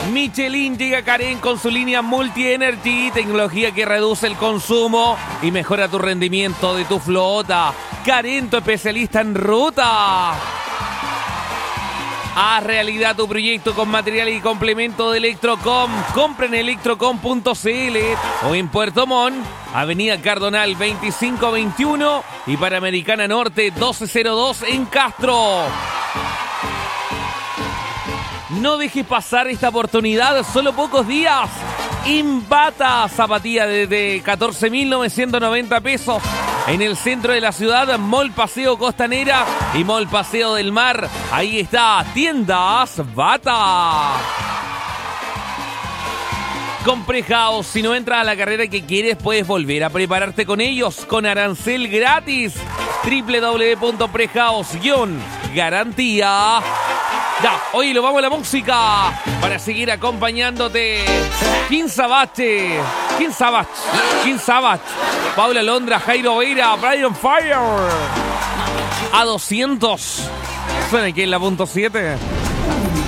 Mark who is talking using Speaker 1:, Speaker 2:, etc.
Speaker 1: Michelin llega a Karen con su línea Multi Energy, tecnología que reduce el consumo y mejora tu rendimiento de tu flota. Karen, tu especialista en ruta. Haz realidad tu proyecto con material y complemento de Electrocom. Compra en electrocom.cl o en Puerto Montt, Avenida Cardonal 2521 y Panamericana Norte 1202 en Castro. No dejes pasar esta oportunidad, solo pocos días. Invata, zapatilla desde 14.990 pesos. En el centro de la ciudad, Mall Paseo Costanera y Mall Paseo del Mar. Ahí está, Tiendas Bata. Con Prehouse, si no entras a la carrera que quieres, puedes volver a prepararte con ellos con arancel gratis. www.prehouse-garantía. Ya, oye, lo vamos a la música para seguir acompañándote. King Savage, Paula Londra, Jairo Veira, Brian Fire. A 200. ¿Suena aquí en la punto 7?